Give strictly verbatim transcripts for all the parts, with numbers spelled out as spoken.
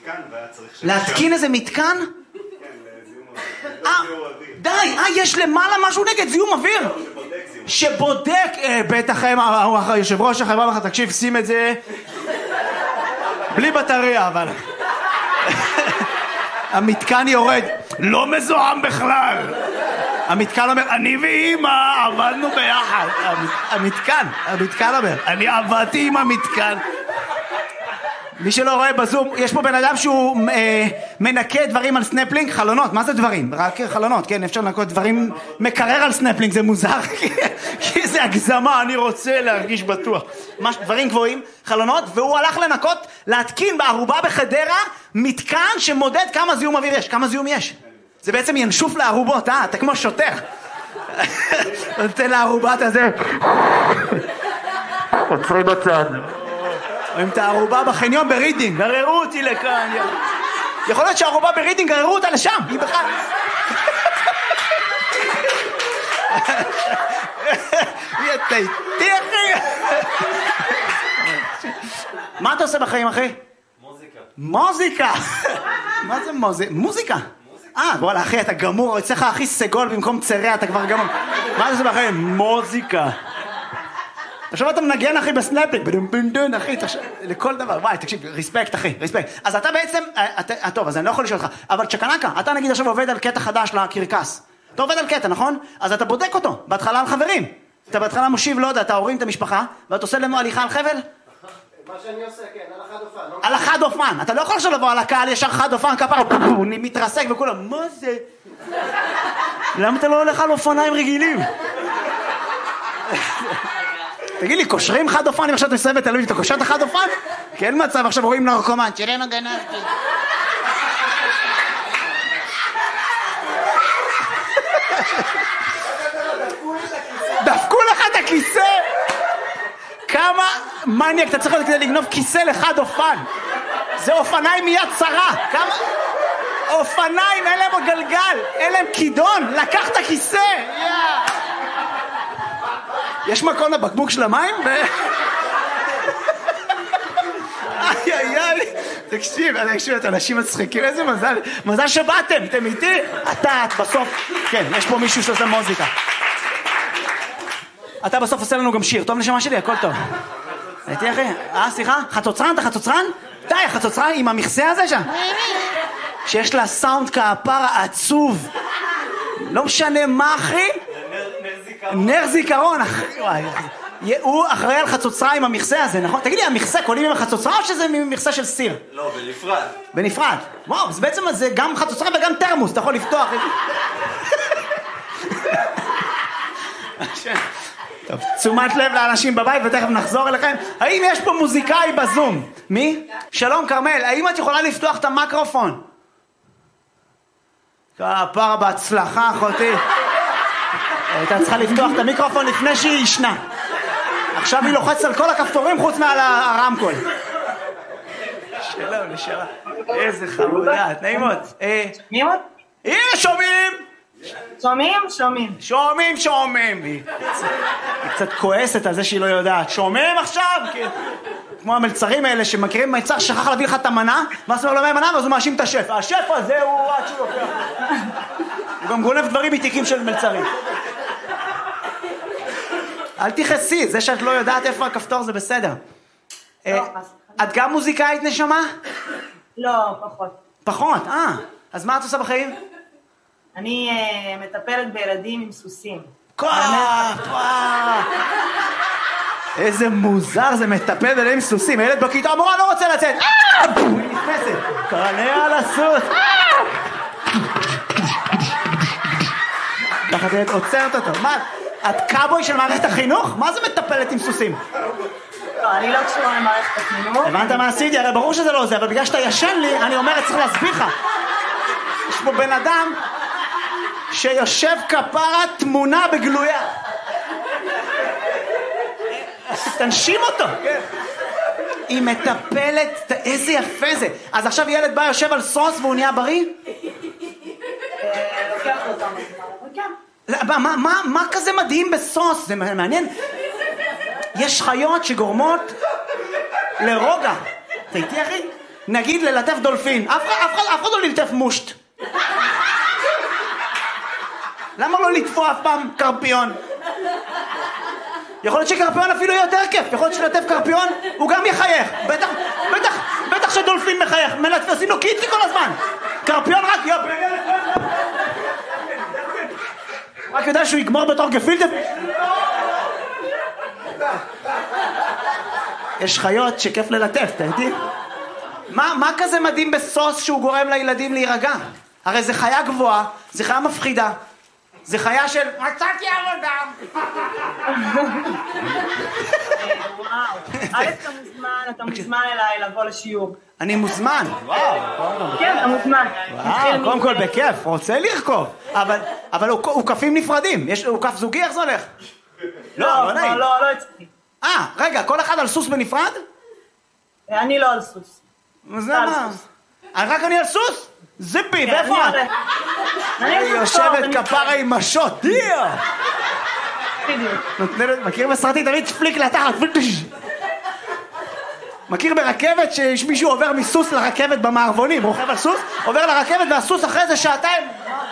מתקן והיה צריך... להתקין איזה מתקן? כן, לזיהום אוויר. די, אה, יש למעלה משהו נגד זיהום אוויר? שבודק, בטח היושב ראש החברה לך, תקשיב, שים את זה בלי בטריה, אבל המתקן יורד, לא מזוהם בכלל. המתקן אומר, אני ואמא עבדנו ביחד. המתקן, המתקן אומר, אני עבדתי עם המתקן. מי שלא רואה בזום, יש פה בן אדם שהוא אה, מנקה דברים על סנפלינג, חלונות, מה זה דברים? רק חלונות, כן, אפשר לנקות דברים, מקרר על סנפלינג, זה מוזר, כי זה הגזמה, אני רוצה להרגיש בטוח. מש, דברים גבוהים, חלונות, והוא הלך לנקות, להתקין בערובה בחדרה, מתקן שמודד כמה זיהום אוויר יש, כמה זיהום יש. זה בעצם ינשוף לערובות, אה? אתה כמו שוטר. נותן לערובת הזה. עוצרי בצד. רואים את הערובה בחניון ברידינג, גררו אותי לכאן. יכול להיות שהערובה ברידינג גררו אותה לשם, היא בכלל. היא אתה איתי, אחי. מה אתה עושה בחיים, אחי? מוזיקה. מוזיקה. מה זה מוזיקה? מוזיקה. אה, וואלה, אחי, אתה גמור, יצא לך הכי סגול במקום צרע, אתה כבר גמור. מה אתה עושה בחיים? מוזיקה. עכשיו אתה מנגן, אחי, בסנפלינג, בדום אחי, לכל דבר, וואי, תקשיב, ריספקט, אחי, ריספקט. אז אתה בעצם, טוב, אז אני לא יכול לשאול אותך, אבל צ'קנקה, אתה נגיד עכשיו עובד על קטע חדש לקרקס. אתה עובד על קטע, נכון? אז אתה בודק אותו, בהתחלה על חברים. אתה בהתחלה מושיב, לא יודע, אתה הורים את המשפחה, ואתה עושה לנו הליכה על חבל? מה שאני עושה, כן, על החד אופן. על החד אופן, אתה לא יכול עכשיו לבוא על הקהל, ישר חד אופן, כפר, הוא מתרסק וכולם, מה זה? למה אתה לא הולך על אופניים רגילים? תגיד לי, קושרים חד אופן, אם עכשיו אתה מסיים בתל אביב, אתה קושר את החד אופן? כי אין מצב, עכשיו רואים נרקומן, תראה מה גנבתי. דפקו לך את הכיסא? כמה מניאק אתה צריך להיות כדי לגנוב כיסא לחד אופן? זה אופניים מיד צרה. כמה... אופניים, אין להם גלגל, אין להם כידון, לקח את הכיסא. יש מקום לבקבוק של המים? איי איי איי, תקשיב, תקשיב, את אנשים מצחיקים, איזה מזל, מזל שבאתם, אתם איתי? אתה, את בסוף, כן, יש פה מישהו שעושה מוזיקה. אתה בסוף עושה לנו גם שיר, טוב נשמה שלי, הכל טוב. הייתי אחי, אה, סליחה? חצוצרן, אתה חצוצרן? די, חצוצרן עם המכסה הזה שם. שיש לה סאונד כפרה עצוב. לא משנה מה, אחי. נר זיכרון, אחי. הוא אחראי על חצוצרה עם המכסה הזה, נכון? תגיד לי, המכסה קולים עם החצוצרה או שזה מכסה של סיר? לא, בנפרד. בנפרד. וואו, אז בעצם זה גם חצוצרה וגם תרמוס, אתה יכול לפתוח. טוב, תשומת לב לאנשים בבית ותכף נחזור אליכם. האם יש פה מוזיקאי בזום? מי? שלום כרמל, האם את יכולה לפתוח את המיקרופון? כפרה בהצלחה, אחותי. הייתה צריכה לפתוח את המיקרופון לפני שהיא ישנה. עכשיו היא לוחצת על כל הכפתורים חוץ מעל הרמקול. שלום, נשארה. איזה חמודה, נעימות. שומעים עוד? הנה, שומעים! שומעים? שומעים. שומעים, שומעים. היא קצת כועסת על זה שהיא לא יודעת. שומעים עכשיו? כמו המלצרים האלה שמכירים מלצר שכח להביא לך את המנה, ואז הוא אומר לו מה מנה, ואז הוא מאשים את השף. השף הזה הוא עד שהוא לוקח. הוא גם גונב דברים מתיקים של מלצרים. אל תכעסי, זה שאת לא יודעת איפה הכפתור זה בסדר. את גם מוזיקאית נשמה? לא, פחות. פחות, אה. אז מה את עושה בחיים? אני מטפלת בילדים עם סוסים. כוח, וואו. איזה מוזר זה מטפל בילדים עם סוסים. הילד בכיתה, המורה לא רוצה לצאת. היא נכנסת. קרנע על הסוס. ככה תהיה עוצרת אותו. מה? את קאבוי של מערכת החינוך? מה זה מטפלת עם סוסים? לא, אני לא קשורה למערכת החינוך. הבנת מה עשיתי? הרי ברור שזה לא זה, אבל בגלל שאתה ישן לי, אני אומרת, צריך להסביר לך. יש פה בן אדם שיושב כפרה תמונה בגלויה. תנשים אותו. היא מטפלת, איזה יפה זה. אז עכשיו ילד בא יושב על סוס והוא נהיה בריא? לוקח אותם. מה, מה, מה כזה מדהים בסוס? זה מעניין. יש חיות שגורמות לרוגע. אתה איתי אחי? נגיד ללטף דולפין, אף אחד לא ללטף מושט. למה לא לטפו אף פעם קרפיון? יכול להיות שקרפיון אפילו יותר כיף, יכול להיות שלטף קרפיון הוא גם יחייך, בטח, בטח, בטח שדולפין מחייך, עושים לו קיצי כל הזמן. קרפיון רק יופ. רק יודע שהוא יגמור בתור גפילטף. יש חיות שכיף ללטף, אתה יודעים? מה, מה כזה מדהים בסוס שהוא גורם לילדים להירגע? הרי זה חיה גבוהה, זה חיה מפחידה, זה חיה של מצאתי עבודה. וואו, א' אתה מוזמן, אתה מוזמן אליי לבוא לשיעור. אני מוזמן. כן, אתה מוזמן. וואו, קודם כל בכיף, רוצה לרכוב. אבל הוא כפים נפרדים, הוא כף זוגי, איך זה הולך? לא, לא נעים. לא, לא אצלי. אה, רגע, כל אחד על סוס בנפרד? אני לא על סוס. זה מה? רק אני על סוס? זיפי, ואיפה את? אני יושבת כפרה עם משות, דיה! מכיר בסרטי תמיד פליק לתחת, מכיר ברכבת שיש מישהו עובר מסוס לרכבת במערבונים, רוכב על סוס, עובר לרכבת והסוס אחרי זה שעתיים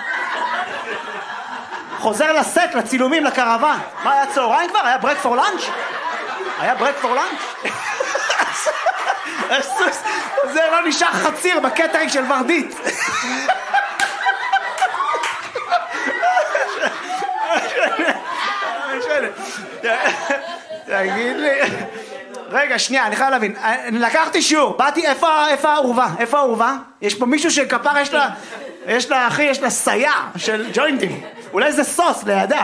חוזר לסט, לצילומים, לקרוון. מה היה צהריים כבר? היה ברק פור לאנץ'? היה ברק פור לאנץ'? הסוס, זה לא נשאר חציר בקטרינג של ורדית. תגיד לי, רגע שנייה, אני חייב להבין, לקחתי שיעור, באתי, איפה העורבה? איפה העורבה? יש פה מישהו שכפר יש לה, יש לה אחי, יש לה סייע של ג'וינטים, אולי זה סוס לידה.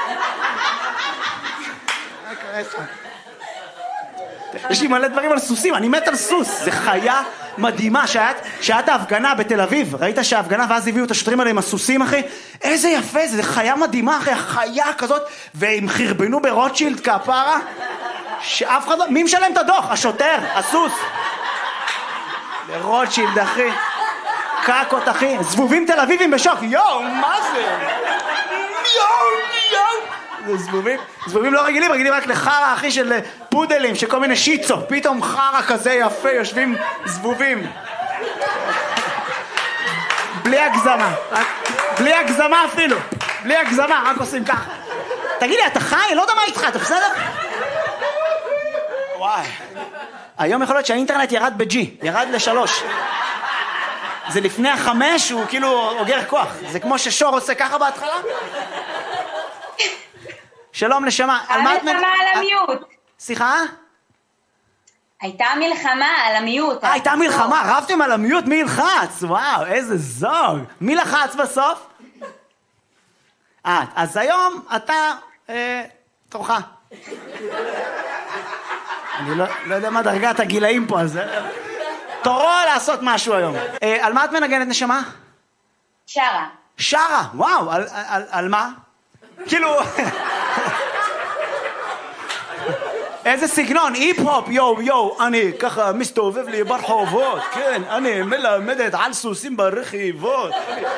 יש לי מלא דברים על סוסים, אני מת על סוס, זה חיה מדהימה. שעת ההפגנה בתל אביב, ראית שההפגנה ואז הביאו את השוטרים האלה עם הסוסים אחי, איזה יפה זה, זה חיה מדהימה אחי, חיה כזאת, והם חרבנו ברוטשילד כפרה, שאף אחד לא, מי משלם את הדוח? השוטר, הסוס, לרוטשילד אחי, קקות אחי, זבובים תל אביבים בשוק, יואו, מה זה? יואו, יואו. זה זבובים, זבובים לא רגילים, רגילים רק לחרה אחי של פודלים, שכל מיני שיצו, פתאום חרה כזה יפה, יושבים זבובים. בלי הגזמה, בלי הגזמה אפילו, בלי הגזמה, רק עושים ככה. תגיד לי, אתה חי? לא יודע מה איתך, אתה בסדר? וואי. היום יכול להיות שהאינטרנט ירד בג'י, ירד לשלוש. זה לפני החמש, הוא כאילו אוגר כוח. זה כמו ששור עושה ככה בהתחלה. שלום נשמה. המלחמה על המיעוט. סליחה? הייתה מלחמה על המיעוט. אה, הייתה מלחמה, רבתם על המיעוט, מי ילחץ? וואו, איזה זוג. מי לחץ בסוף? אה, אז היום אתה, תורך. אני לא יודע מה דרגת הגילאים פה, אז תורו לעשות משהו היום. על מה את מנגנת נשמה? שרה. שרה, וואו, על מה? כאילו... איזה סגנון, היפ-הופ, יו, יו, אני ככה מסתובב לי ברחובות, כן, אני מלמדת על סוסים ברכיבות.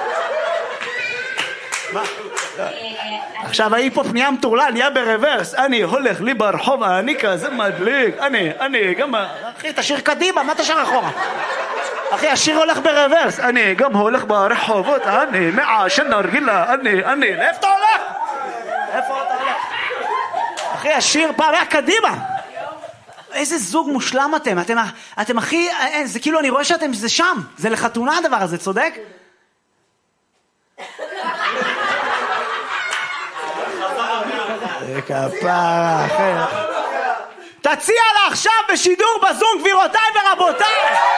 מה? עכשיו ההיפ-הופ נהיה מטורלל, נהיה ברוורס, אני הולך לי ברחוב, אני כזה מדליק, אני, אני גם, אחי, תשאיר קדימה, מה תשאיר אחורה? אחי, השיר הולך ברוורס, אני גם הולך ברחובות, אני מעשן נרגילה, אני, אני, לאיפה אתה הולך? איפה אתה הולך? אחי, השיר פעם היה קדימה. איזה זוג מושלם אתם, אתם, אתם הכי, זה כאילו אני רואה שאתם, זה שם, זה לחתונה הדבר הזה, צודק? זה כפרה, אחי. תציע לה עכשיו בשידור בזום, גבירותיי ורבותיי.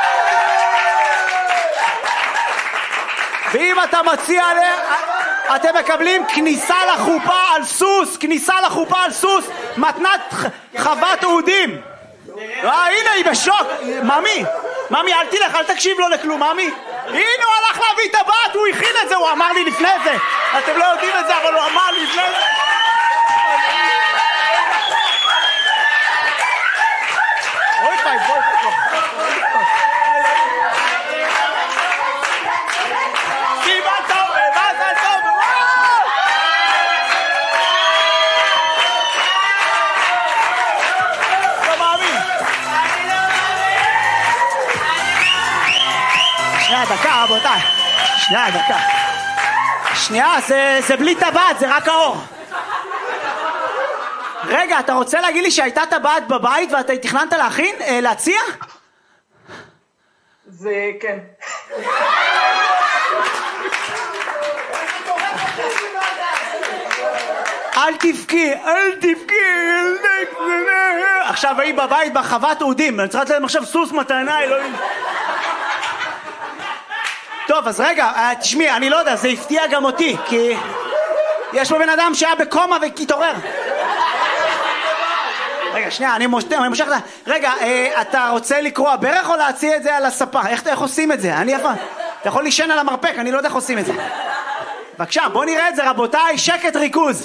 ואם אתה מציע לה, אתם מקבלים כניסה לחופה על סוס, כניסה לחופה על סוס, מתנת חוות אודים. אה, הנה היא בשוק. ממי, ממי, אל תלך, אל תקשיב לו לכלום, ממי. הנה הוא הלך להביא את הבת, הוא הכין את זה, הוא אמר לי לפני זה. אתם לא יודעים את זה, אבל הוא אמר לי לפני זה. אוי פי, בואי, בואי. שנייה, דקה, רבותיי. שנייה, דקה. שנייה, זה, זה בלי טבעת, זה רק האור. רגע, אתה רוצה להגיד לי שהייתה טבעת בבית ואתה תכננת להכין? אה, להציע? זה כן. אל תבכי, אל תבכי. עכשיו היא בבית בחוות אודים, אני צריכה להם עכשיו סוס מתנה, אלוהים. טוב, אז רגע, תשמעי, אני לא יודע, זה הפתיע גם אותי, כי יש פה בן אדם שהיה בקומה והתעורר. רגע, שנייה, אני מושך, אני מושך, רגע, אתה רוצה לקרוא ברך או להציע את זה על הספה? איך, איך עושים את זה? אני אף... אתה יכול לישן על המרפק, אני לא יודע איך עושים את זה. בבקשה, בוא נראה את זה, רבותיי, שקט ריכוז.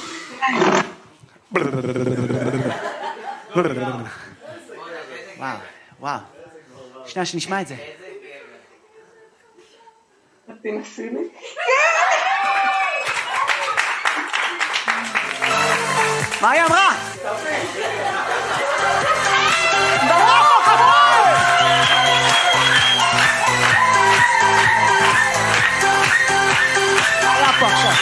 וואו, וואו. שנייה, שנשמע את זה. תנסי לי. מה היא אמרה? בראבו, כבוד! מה היה פה עכשיו?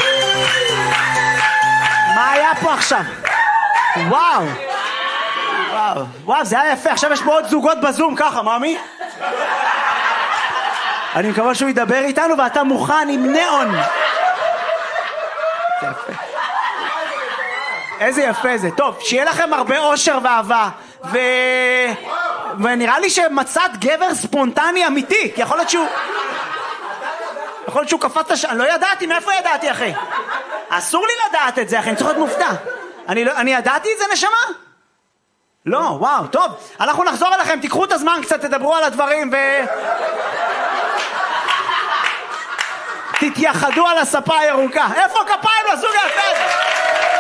מה היה פה עכשיו? וואו! וואו, וואו, זה היה יפה. עכשיו יש פה עוד זוגות בזום, ככה, מאמי? אני מקווה שהוא ידבר איתנו ואתה מוכן עם נאון. זה יפה. איזה יפה זה. טוב, שיהיה לכם הרבה אושר ואהבה. ו... ונראה לי שמצאת גבר ספונטני אמיתי. כי יכול להיות שהוא... יכול להיות שהוא קפץ לש... אני לא ידעתי, מאיפה ידעתי, אחי? אסור לי לדעת את זה, אחי, אני צריך להיות מופתע. אני, לא... אני ידעתי את זה, נשמה? לא, וואו, טוב. אנחנו נחזור אליכם, תיקחו את הזמן קצת, תדברו על הדברים ו... תתייחדו על הספה הירוקה. איפה כפיים לזוג היפה הזה?